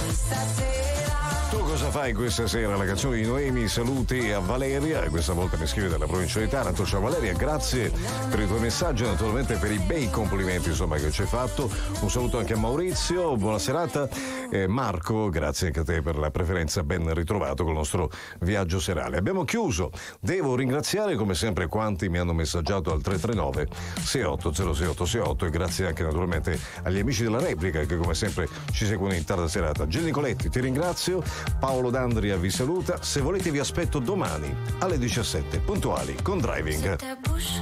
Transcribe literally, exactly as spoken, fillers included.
Tu cosa fai questa sera? La canzone di Noemi, saluti a Valeria, e questa volta mi scrive dalla provincia di Taranto. Ciao Valeria, grazie per i tuoi messaggi e naturalmente per i bei complimenti insomma che ci hai fatto. Un saluto anche a Maurizio, buona serata. Eh, Marco, grazie anche a te per la preferenza, ben ritrovato con il nostro viaggio serale. Abbiamo chiuso, devo ringraziare come sempre quanti mi hanno messaggiato al tre tre nove sei otto zero sei otto sei otto e grazie anche naturalmente agli amici della replica che come sempre ci seguono in tarda serata. Gil Nicoletti ti ringrazio, Paolo D'Andria vi saluta, se volete vi aspetto domani alle diciassette puntuali con Driving.